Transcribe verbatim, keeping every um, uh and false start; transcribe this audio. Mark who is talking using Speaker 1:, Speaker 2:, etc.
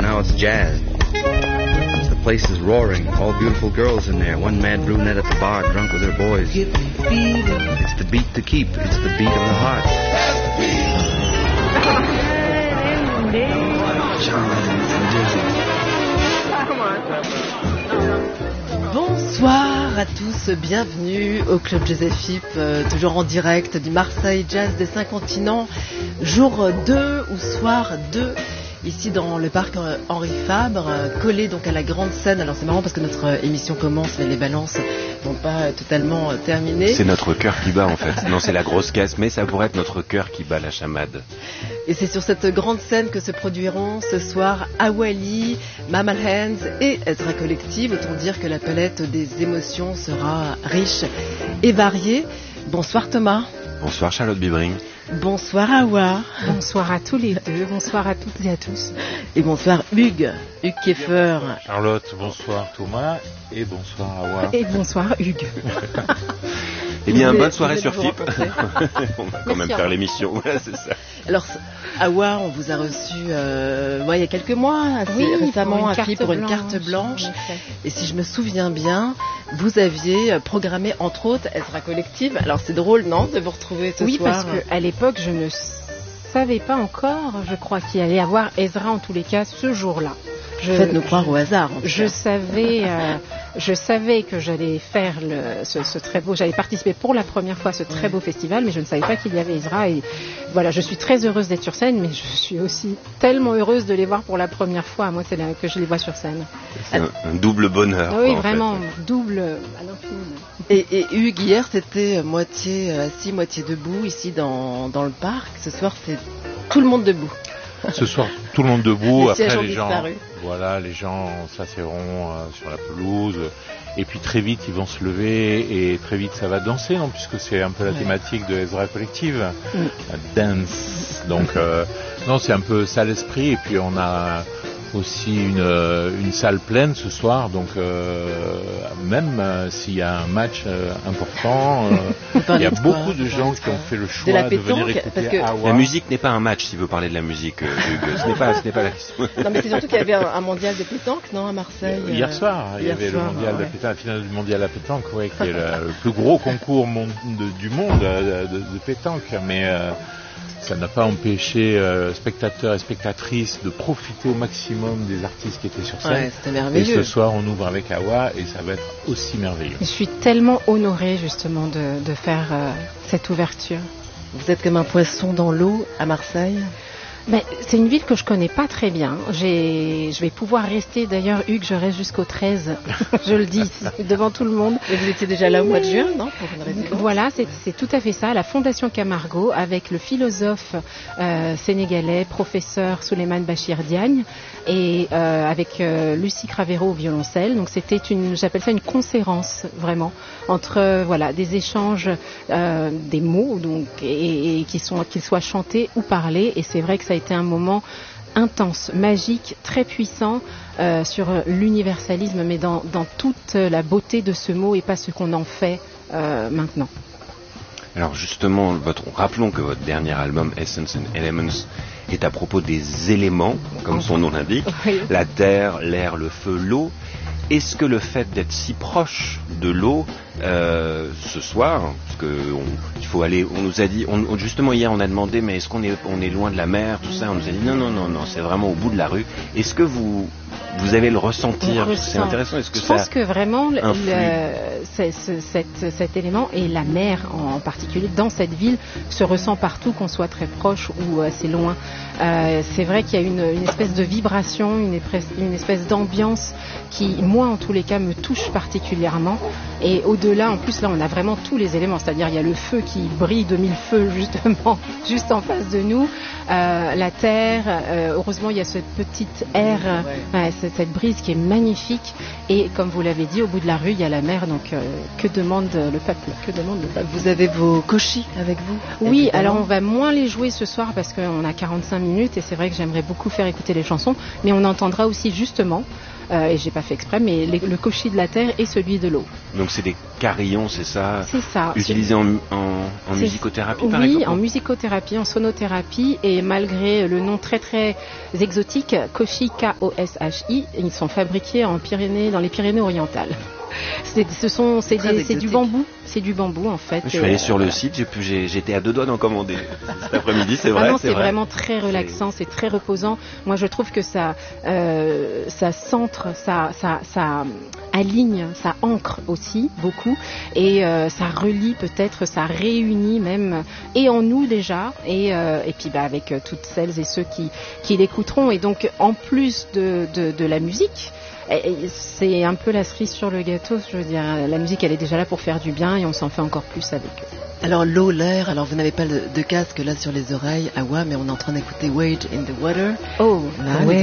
Speaker 1: now it's jazz. The place is roaring, all beautiful girls in there, one mad brunette at the bar drunk with her boys. It's the beat to keep, it's the beat of the heart.
Speaker 2: Bonsoir à tous, bienvenue au Club Joséphine, euh, toujours en direct du Marseille Jazz des Cinq Continents, jour deux ou soir deux, ici dans le parc Henri Fabre, collé donc à la grande scène. Alors c'est marrant parce que notre émission commence mais les balances n'ont pas totalement terminé.
Speaker 3: C'est notre cœur qui bat en fait, non c'est la grosse caisse, mais ça pourrait être notre cœur qui bat la chamade.
Speaker 2: Et c'est sur cette grande scène que se produiront ce soir Awali, Mammal Hands et Ezra Collective. Autant dire que la palette des émotions sera riche et variée. Bonsoir Thomas.
Speaker 3: Bonsoir Charlotte Bibring.
Speaker 2: Bonsoir Awa.
Speaker 4: Bonsoir à tous les deux, bonsoir à toutes et à tous.
Speaker 2: Et bonsoir Hugues, Hugues Kieffer.
Speaker 5: Charlotte, bonsoir Thomas et bonsoir Awa.
Speaker 4: Et bonsoir Hugues.
Speaker 3: Eh bien, bonne soirée sur F I P. On va quand même faire l'émission, voilà, c'est ça.
Speaker 2: Alors, Awa, on vous a reçu euh, ouais, il y a quelques mois, assez
Speaker 4: oui,
Speaker 2: récemment, à F I P pour une
Speaker 4: blanche,
Speaker 2: carte blanche. Et si je me souviens bien, vous aviez programmé entre autres Ezra Collective. Alors c'est drôle, non, de vous retrouver ce
Speaker 4: oui,
Speaker 2: soir.
Speaker 4: Oui, parce qu'à l'époque, je ne savais pas encore, je crois qu'il allait y avoir Ezra en tous les cas ce jour-là. Je,
Speaker 2: Faites-nous croire au hasard.
Speaker 4: Je savais, euh, je savais que j'allais faire le, ce, ce très beau, j'allais participer pour la première fois à ce très beau festival, mais je ne savais pas qu'il y avait Ezra. Et voilà, je suis très heureuse d'être sur scène, mais je suis aussi tellement heureuse de les voir pour la première fois. Moi, c'est là que je les vois sur scène.
Speaker 3: C'est un, un double bonheur.
Speaker 4: Oui,
Speaker 3: quoi,
Speaker 4: vraiment,
Speaker 3: en fait.
Speaker 4: double à l'infini.
Speaker 2: Et, et Hugues, hier, c'était moitié assis, moitié debout, ici dans, dans le parc. Ce soir, c'est tout le monde debout.
Speaker 5: Ce soir, tout le monde debout.
Speaker 2: Les
Speaker 5: Après,
Speaker 2: sièges ont
Speaker 5: les gens,
Speaker 2: disparu.
Speaker 5: voilà, les gens s'asserront euh, sur la pelouse. Et puis très vite, ils vont se lever et très vite, ça va danser, non, puisque c'est un peu la thématique de Ezra Collective,
Speaker 2: mm.
Speaker 5: la dance. Donc, euh, non, c'est un peu ça l'esprit. Et puis, on a aussi une, une salle pleine ce soir, donc euh, même euh, s'il y a un match euh, important, euh, il y a beaucoup de gens qui ont fait le choix de, de venir écouter
Speaker 2: que
Speaker 5: Awa.
Speaker 3: La musique n'est pas un match, si vous parlez de la musique, euh, Hugues. Ce n'est pas, ce n'est pas la question.
Speaker 2: Non, mais c'est surtout qu'il y avait un, un mondial de pétanque, non, à Marseille.
Speaker 5: Euh, hier soir, il y avait soir, le mondial ouais. de pétanque, la finale du mondial à pétanque, ouais, qui est le, le plus gros concours monde, de, du monde de, de, de pétanque, mais euh, ça n'a pas empêché euh, spectateurs et spectatrices de profiter au maximum des artistes qui étaient sur scène.
Speaker 2: Ouais, c'était merveilleux.
Speaker 5: Et ce soir, on ouvre avec Awa et ça va être aussi merveilleux.
Speaker 4: Je suis tellement honorée justement de, de faire euh, cette ouverture.
Speaker 2: Vous êtes comme un poisson dans l'eau à Marseille.
Speaker 4: Ben, c'est une ville que je connais pas très bien. J'ai, je vais pouvoir rester, d'ailleurs, Hugues, je reste jusqu'au treize, je le dis devant tout le monde.
Speaker 2: Et vous étiez déjà là au mois de juin, non, pour une résidence.
Speaker 4: Voilà, c'est, c'est tout à fait ça, la Fondation Camargo, avec le philosophe euh, sénégalais, professeur Souleymane Bachir Diagne, et euh, avec euh, Lucie Cravero au violoncelle. Donc c'était une, j'appelle ça une conférence, vraiment, entre euh, voilà, des échanges, euh, des mots, donc, et, et qui sont, qu'ils soient chantés ou parlés, et c'est vrai que ça a été un moment intense, magique, très puissant euh, sur l'universalisme, mais dans, dans toute la beauté de ce mot et pas ce qu'on en fait euh, maintenant.
Speaker 3: Alors justement, votre, rappelons que votre dernier album, Essence and Elements, est à propos des éléments, comme son nom l'indique, oui. La terre, l'air, le feu, l'eau. Est-ce que le fait d'être si proche de l'eau euh, ce soir, parce que on, il faut aller, on nous a dit, on, justement hier on a demandé, mais est-ce qu'on est, on est loin de la mer, tout ça, on nous a dit non non non non, c'est vraiment au bout de la rue. Est-ce que vous vous avez le ressentir? C'est intéressant. Est-ce que
Speaker 4: je
Speaker 3: ça
Speaker 4: pense que vraiment le,
Speaker 3: influe?
Speaker 4: c'est, c'est, cet, cet élément et la mer en particulier dans cette ville se ressent partout, qu'on soit très proche ou assez loin. Euh, c'est vrai qu'il y a une, une espèce de vibration, une espèce, une espèce d'ambiance qui, moi en tous les cas, me touche particulièrement. Et au-delà, en plus là, on a vraiment tous les éléments, c'est-à-dire il y a le feu qui brille de mille feux justement, juste en face de nous, euh, la terre. Euh, heureusement, il y a cette petite air, ouais. Ouais, cette, cette brise qui est magnifique. Et comme vous l'avez dit, au bout de la rue, il y a la mer. Donc, euh, que demande le peuple Que demande le peuple
Speaker 2: Vous avez vos koshi avec vous?
Speaker 4: Oui,
Speaker 2: évidemment.
Speaker 4: Alors on va moins les jouer ce soir parce qu'on a quarante-cinq minutes et c'est vrai que j'aimerais beaucoup faire écouter les chansons, mais on entendra aussi justement euh, et j'ai pas fait exprès, mais les, le koshi de la terre et celui de l'eau.
Speaker 3: Donc c'est des carillons, c'est ça?
Speaker 4: C'est ça.
Speaker 3: Utilisés en, en, en musicothérapie, par
Speaker 4: oui,
Speaker 3: exemple?
Speaker 4: Oui, en musicothérapie, en sonothérapie, et malgré le nom très très exotique, koshi, K O S H I, ils sont fabriqués en Pyrénées, dans les Pyrénées-Orientales. C'est, ce sont, c'est, des, c'est du bambou, c'est du bambou en fait.
Speaker 3: Je suis allé
Speaker 4: euh,
Speaker 3: sur le site, j'ai pu, j'ai, j'étais à deux doigts d'en commander cet après-midi, c'est vrai.
Speaker 4: Ah non,
Speaker 3: c'est,
Speaker 4: c'est
Speaker 3: vrai.
Speaker 4: vraiment très relaxant, c'est... c'est très reposant. Moi, je trouve que ça, euh, ça centre, ça, ça, ça aligne, ça ancre aussi beaucoup, et euh, ça relie peut-être, ça réunit même, et en nous déjà, et, euh, et puis bah, avec euh, toutes celles et ceux qui, qui l'écouteront. Et donc, en plus de, de, de la musique, c'est un peu la cerise sur le gâteau, je veux dire, la musique elle est déjà là pour faire du bien et on s'en fait encore plus avec eux.
Speaker 2: Alors l'eau, l'air, alors vous n'avez pas de, de casque là sur les oreilles, Awa, mais on est en train d'écouter Wade in the Water.
Speaker 4: Oh,
Speaker 2: là,